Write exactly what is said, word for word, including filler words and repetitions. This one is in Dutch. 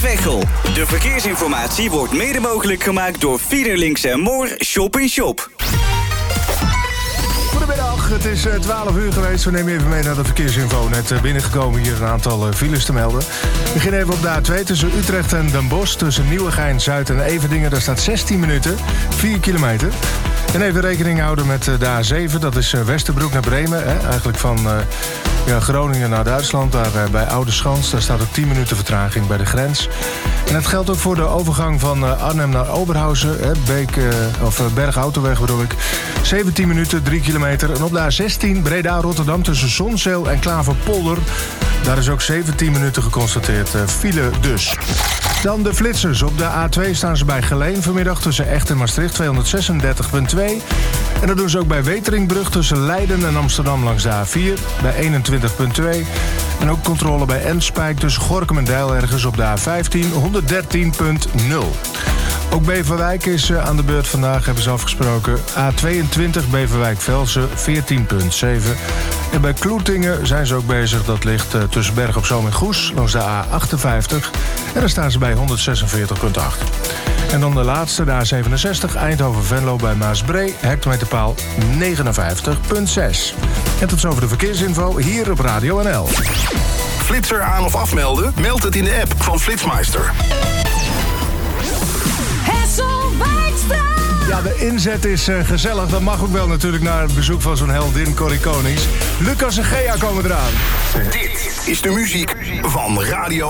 Veghel. De verkeersinformatie wordt mede mogelijk gemaakt door Fiederlinks en Moor Shop in Shop. Goedemiddag, het is twaalf uur geweest. We nemen even mee naar de verkeersinfo. Net binnengekomen hier een aantal files te melden. We beginnen even op de A twee tussen Utrecht en Den Bosch. Tussen Nieuwegein, Zuid en Everdingen. Daar staat zestien minuten, vier kilometer. En even rekening houden met de A zeven. Dat is Westerbroek naar Bremen. Hè? Eigenlijk van uh, ja, Groningen naar Duitsland. Daar uh, bij Oude Schans. Daar staat ook tien minuten vertraging bij de grens. En dat geldt ook voor de overgang van uh, Arnhem naar Oberhausen. Hè? Beek, uh, of uh, Berg-Autoweg bedoel ik. zeventien minuten, drie kilometer. En op de A zestien Breda-Rotterdam tussen Zonzeel en Klaverpolder. Daar is ook zeventien minuten geconstateerd. Uh, file dus. Dan de flitsers. Op de A twee staan ze bij Geleen vanmiddag tussen Echt en Maastricht tweehonderdzesendertig komma twee. En dat doen ze ook bij Weteringbrug tussen Leiden en Amsterdam langs de A vier bij eenentwintig komma twee. En ook controle bij Enspijk tussen Gorinchem en Dijl op de A vijftien honderddertien komma nul. Ook Beverwijk is uh, aan de beurt vandaag, hebben ze afgesproken. A tweeëntwintig Beverwijk-Velsen veertien komma zeven. En bij Kloetingen zijn ze ook bezig. Dat ligt uh, tussen Berg op Zoom en Goes langs de A achtenvijftig. En daar staan ze bij honderdzesenveertig komma acht. En dan de laatste, de A zevenenzestig Eindhoven-Venlo bij Maasbree. Hectometerpaal negenenvijftig komma zes. En tot zover de verkeersinfo hier op Radio N L. Flitser aan of afmelden? Meld het in de app van Flitsmeister. Ja, de inzet is uh, gezellig. Dat mag ook wel natuurlijk na het bezoek van zo'n heldin Corrie Konings. Lucas en Gea komen eraan. Dit is de muziek van Radio